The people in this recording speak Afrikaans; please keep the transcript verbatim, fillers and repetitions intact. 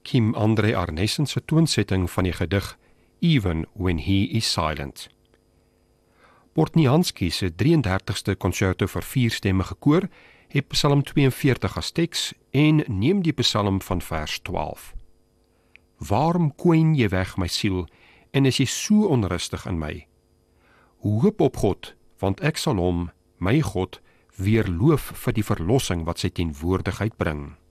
Kim André Arnessen se toonsetting van die gedig Even When He Is Silent. Bortniansky se drieëndertigste concerto vir vierstemmige koor het Psalm tweeënveertig as teks en neem die Psalm van vers twaalf. Waarom kwyn jy weg my siel en is jy so onrustig in my? Hoop op God, want ek sal hom, my God, weer loof vir die verlossing wat sy teenwoordigheid bring.